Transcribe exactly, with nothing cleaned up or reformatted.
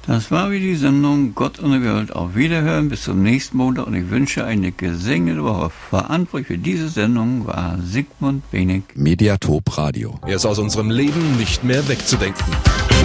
Das war wie die Sendung Gott und die Welt. Auf Wiederhören, bis zum nächsten Montag und ich wünsche eine gesegnete Woche. Verantwortlich für diese Sendung war Sigmund Wenig. Mediatop Radio. Er ist aus unserem Leben nicht mehr wegzudenken.